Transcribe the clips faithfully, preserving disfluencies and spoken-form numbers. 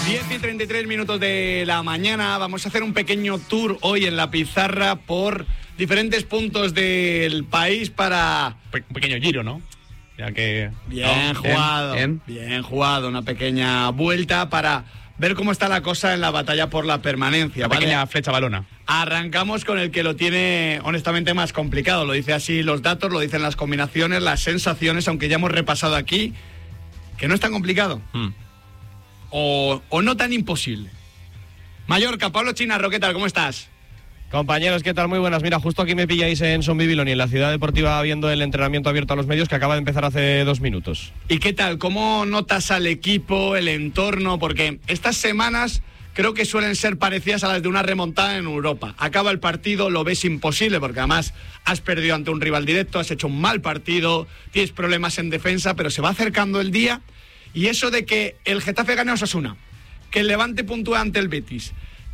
diez y treinta y tres minutos de la mañana. Vamos a hacer un pequeño tour hoy en la pizarra por diferentes puntos del país para... Pe- un pequeño giro, ¿no? Ya que... Bien ¿no? jugado, Bien, bien. bien. jugado. Una pequeña vuelta para ver cómo está la cosa en la batalla por la permanencia. Una ¿vale? pequeña flecha balona. Arrancamos con el que lo tiene honestamente más complicado. Lo dice así los datos, lo dicen las combinaciones, las sensaciones, aunque ya hemos repasado aquí que no es tan complicado. Hmm. O, o no tan imposible. Mallorca, Pablo Chinarro, ¿qué tal? ¿Cómo estás? Compañeros, ¿qué tal? Muy buenas. Mira, justo aquí me pilláis en Son Bibiloni, en la ciudad deportiva, viendo el entrenamiento abierto a los medios que acaba de empezar hace dos minutos. ¿Y qué tal? ¿Cómo notas al equipo, el entorno? Porque estas semanas creo que suelen ser parecidas a las de una remontada en Europa. Acaba el partido, lo ves imposible, porque además has perdido ante un rival directo, has hecho un mal partido, tienes problemas en defensa, pero se va acercando el día. Y eso de que el Getafe gane a Osasuna, que el Levante puntúe ante el Betis,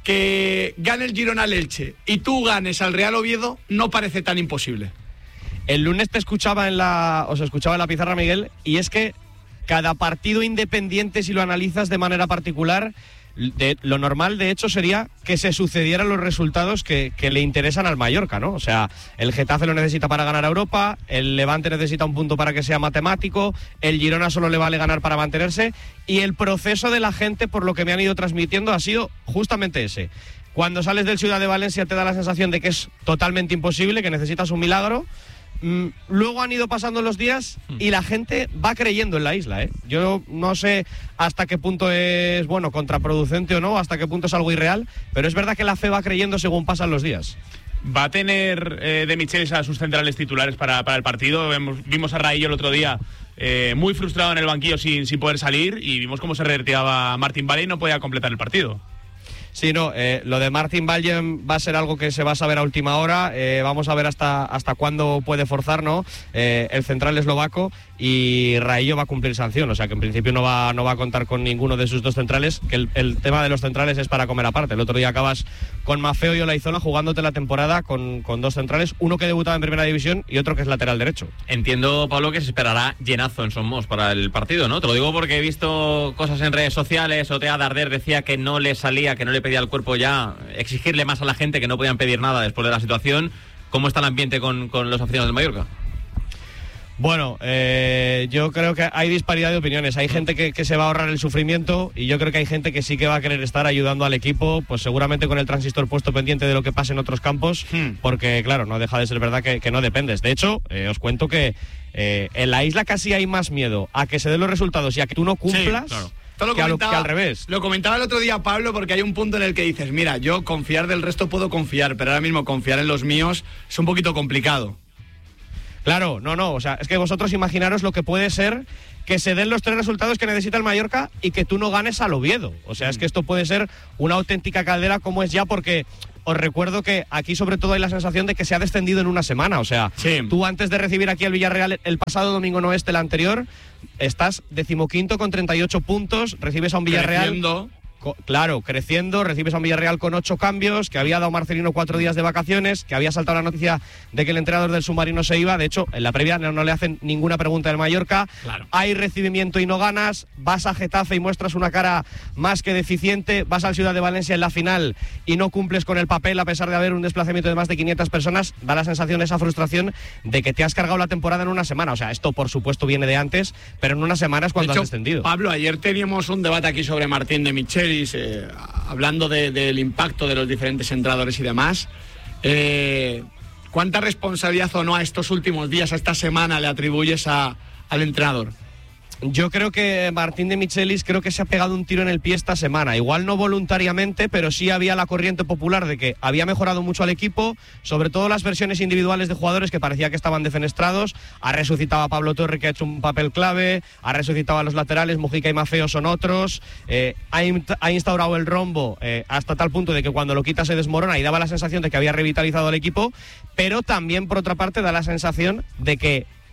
que gane el Girona al Elche y tú ganes al Real Oviedo, no parece tan imposible. El lunes te escuchaba en la, os escuchaba en la pizarra, Miguel, y es que cada partido independiente, si lo analizas de manera particular, de, lo normal, de hecho, sería que se sucedieran los resultados que, que le interesan al Mallorca, ¿no? O sea, el Getafe lo necesita para ganar a Europa, el Levante necesita un punto para que sea matemático, el Girona solo le vale ganar para mantenerse, y el proceso de la gente, por lo que me han ido transmitiendo, ha sido justamente ese. Cuando sales del Ciudad de Valencia te da la sensación de que es totalmente imposible, que necesitas un milagro. Mm, luego han ido pasando los días y la gente va creyendo en la isla, ¿eh? Yo no sé hasta qué punto es, bueno, contraproducente o no, hasta qué punto es algo irreal, pero es verdad que la fe va creyendo según pasan los días. ¿Va a tener eh, de Michelis a sus centrales titulares para, para el partido? Vemos, vimos a Raillo el otro día eh, muy frustrado en el banquillo sin, sin poder salir, y vimos cómo se retiraba Martín Valle y no podía completar el partido. Sí, no, eh, lo de Martin Vallen va a ser algo que se va a saber a última hora. Eh, vamos a ver hasta, hasta cuándo puede forzar, ¿no? Eh, el central eslovaco, y Raillo va a cumplir sanción, o sea que en principio no va, no va a contar con ninguno de sus dos centrales, que el, el tema de los centrales es para comer aparte. El otro día acabas con Maffeo y Olaizola jugándote la temporada con, con dos centrales, uno que debutaba en primera división y otro que es lateral derecho. Entiendo, Pablo, que se esperará llenazo en Somos para el partido, ¿no? Te lo digo porque he visto cosas en redes sociales. Otea Darder decía que no le salía, que no le pedía al cuerpo ya exigirle más a la gente, que no podían pedir nada después de la situación. ¿Cómo está el ambiente con, con los aficionados del Mallorca? Bueno, eh, yo creo que hay disparidad de opiniones. Hay gente que, que se va a ahorrar el sufrimiento, y yo creo que hay gente que sí que va a querer estar ayudando al equipo, pues seguramente con el transistor puesto pendiente de lo que pase en otros campos, hmm. porque claro, no deja de ser verdad que, que no dependes. De hecho, eh, os cuento que eh, en la isla casi hay más miedo a que se den los resultados y a que tú no cumplas. Sí, claro. Lo que, comentaba, que al revés. Lo comentaba el otro día Pablo, porque hay un punto en el que dices, mira, yo confiar del resto puedo confiar, pero ahora mismo confiar en los míos es un poquito complicado. Claro, no, no, o sea, es que vosotros imaginaros lo que puede ser que se den los tres resultados que necesita el Mallorca y que tú no ganes al Oviedo. O sea, mm. es que esto puede ser una auténtica caldera, como es ya, porque os recuerdo que aquí sobre todo hay la sensación de que se ha descendido en una semana. O sea, sí. Tú antes de recibir aquí al Villarreal el pasado domingo, no este, el anterior, estás decimoquinto con treinta y ocho puntos, recibes a un Villarreal... Creciendo. Co- claro, creciendo, recibes a un Villarreal con ocho cambios, que había dado Marcelino cuatro días de vacaciones, que había saltado la noticia de que el entrenador del submarino se iba. De hecho, en la previa no, no le hacen ninguna pregunta del Mallorca. Claro. Hay recibimiento y no ganas, vas a Getafe y muestras una cara más que deficiente, vas al Ciudad de Valencia en la final y no cumples con el papel a pesar de haber un desplazamiento de más de quinientas personas. Da la sensación, esa frustración de que te has cargado la temporada en una semana. O sea, esto por supuesto viene de antes, pero en una semana es cuando de hecho, has descendido. Pablo, ayer teníamos un debate aquí sobre Martín de Michelis, Eh, hablando de, del impacto de los diferentes entrenadores y demás. Eh, ¿Cuánta responsabilidad o no a estos últimos días, a esta semana, le atribuyes a, al entrenador? Yo creo que Martín de Michelis creo que se ha pegado un tiro en el pie esta semana. Igual no voluntariamente, pero sí había la corriente popular de que había mejorado mucho al equipo, sobre todo las versiones individuales de jugadores que parecía que estaban defenestrados. Ha resucitado a Pablo Torre, que ha hecho un papel clave, ha resucitado a los laterales, Mujica y Maffeo son otros, eh, ha, in- ha instaurado el rombo eh, hasta tal punto de que cuando lo quita se desmorona, y daba la sensación de que había revitalizado al equipo, pero también por otra parte da la sensación de que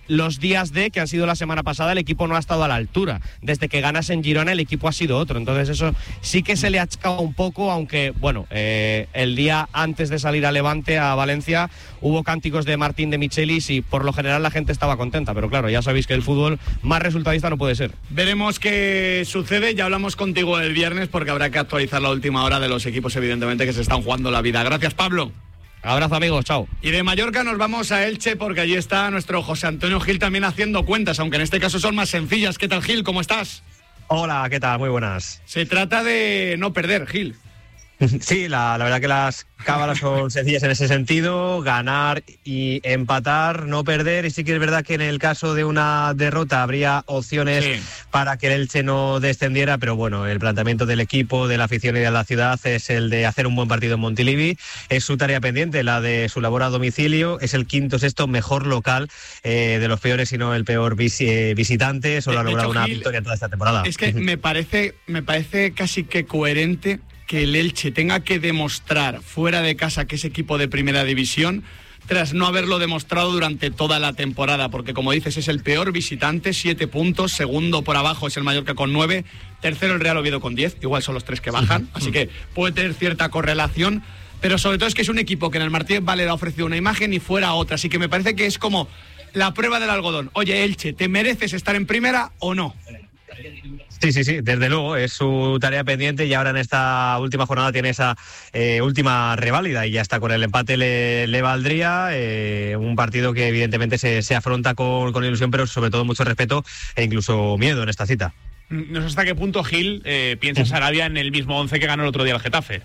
los días de, que han sido la semana pasada, el equipo no ha estado a la altura. Desde que ganas en Girona el equipo ha sido otro, entonces eso sí que se le ha achacado un poco, aunque bueno, eh, el día antes de salir a Levante, a Valencia, hubo cánticos de Martín de Michelis y por lo general la gente estaba contenta, pero claro, ya sabéis que el fútbol más resultadista no puede ser. Veremos qué sucede, ya hablamos contigo el viernes porque habrá que actualizar la última hora de los equipos evidentemente que se están jugando la vida. Gracias, Pablo. Abrazo, amigos, chao. Y de Mallorca nos vamos a Elche porque allí está nuestro José Antonio Gil también haciendo cuentas, aunque en este caso son más sencillas. ¿Qué tal, Gil? ¿Cómo estás? Hola, ¿qué tal? Muy buenas. Se trata de no perder, Gil. Sí, la, la verdad que las cábalas son sencillas en ese sentido, ganar y empatar, no perder, y sí que es verdad que en el caso de una derrota habría opciones sí. para que el Elche no descendiera, pero bueno, el planteamiento del equipo, de la afición y de la ciudad es el de hacer un buen partido en Montilivi, es su tarea pendiente, la de su labor a domicilio, es el quinto sexto mejor local, eh, de los peores, si no el peor vis eh, visitante, solo de, ha logrado hecho, una Gil, victoria en toda esta temporada. Es que me parece, me parece casi que coherente que el Elche tenga que demostrar fuera de casa que es equipo de primera división tras no haberlo demostrado durante toda la temporada, porque como dices es el peor visitante, siete puntos, segundo por abajo es el Mallorca con nueve, tercero el Real Oviedo con diez, igual son los tres que bajan, así que puede tener cierta correlación, pero sobre todo es que es un equipo que en el Martínez Valero ha ofrecido una imagen y fuera otra, así que me parece que es como la prueba del algodón. Oye, Elche, ¿te mereces estar en primera o no? Sí, sí, sí, desde luego, es su tarea pendiente y ahora en esta última jornada tiene esa eh, última reválida y ya está, con el empate le, le valdría, eh, un partido que evidentemente se, se afronta con, con ilusión, pero sobre todo mucho respeto e incluso miedo en esta cita. No sé hasta qué punto, Gil, eh, piensa Sarabia en el mismo once que ganó el otro día el Getafe.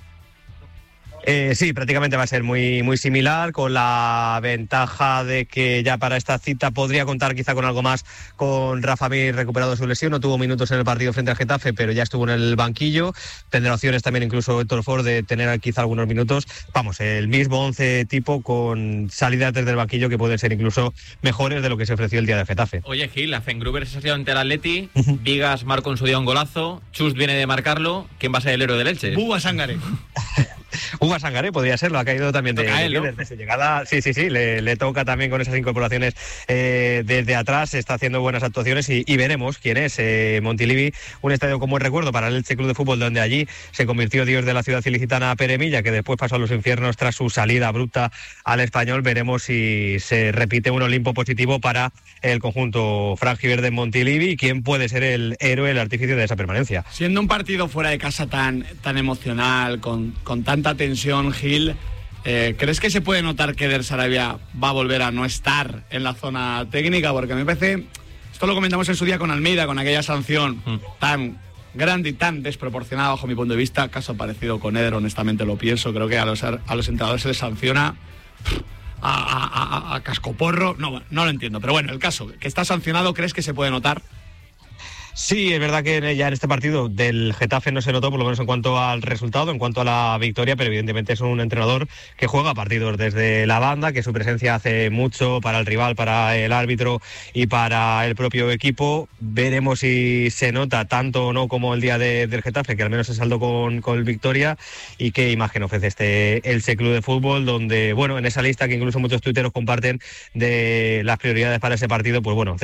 Eh, sí, prácticamente va a ser muy, muy similar, con la ventaja de que ya para esta cita podría contar quizá con algo más con Rafa Mir recuperado de su lesión. No tuvo minutos en el partido frente al Getafe, pero ya estuvo en el banquillo. Tendrá opciones también incluso Héctor Ford de tener quizá algunos minutos. Vamos, el mismo once tipo con salidas desde el banquillo que pueden ser incluso mejores de lo que se ofreció el día del Getafe. Oye, Gil, Fengruber se ha salido ante el Atleti, Vigas marcó en su día un golazo, Chus viene de marcarlo. ¿Quién va a ser el héroe del Elche? Búa Sangaré. Uva Sangaré podría serlo, ha caído también de, él, ¿no? desde su llegada. Sí, sí, sí, le, le toca también con esas incorporaciones eh, desde atrás, está haciendo buenas actuaciones y, y veremos quién es. Eh, Montilivi, un estadio con buen recuerdo para el Elche Club de Fútbol, donde allí se convirtió Dios de la ciudad ilicitana Pere Milla, que después pasó a los infiernos tras su salida abrupta al Español. Veremos si se repite un Olimpo positivo para el conjunto franjiverde en Montilivi y quién puede ser el héroe, el artífice de esa permanencia. Siendo un partido fuera de casa tan, tan emocional, con, con tanta tensión, Gil, eh, ¿crees que se puede notar que Der Sarabia va a volver a no estar en la zona técnica? Porque me parece, esto lo comentamos en su día con Almeida, con aquella sanción mm. tan grande y tan desproporcionada bajo mi punto de vista, caso parecido con Eder, honestamente lo pienso, creo que a los, a los entrenadores se les sanciona a, a, a, a cascoporro, no, no lo entiendo, pero bueno, el caso, que está sancionado, ¿crees que se puede notar? Sí, es verdad que ya en este partido del Getafe no se notó, por lo menos en cuanto al resultado, en cuanto a la victoria, pero evidentemente es un entrenador que juega partidos desde la banda, que su presencia hace mucho para el rival, para el árbitro y para el propio equipo. Veremos si se nota tanto o no como el día de, del Getafe, que al menos se saldó con, con victoria, y qué imagen ofrece este Elche Club de Fútbol, donde, bueno, en esa lista que incluso muchos tuiteros comparten de las prioridades para ese partido, pues bueno,